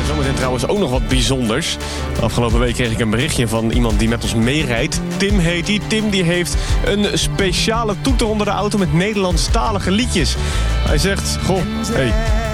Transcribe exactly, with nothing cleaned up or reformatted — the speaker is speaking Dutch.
zometeen trouwens ook nog wat bijzonders. Afgelopen week kreeg ik een berichtje van iemand die met ons meerijdt. Tim heet die. Tim die heeft een speciale toeter onder de auto met Nederlandstalige liedjes. Hij zegt, goh, hey,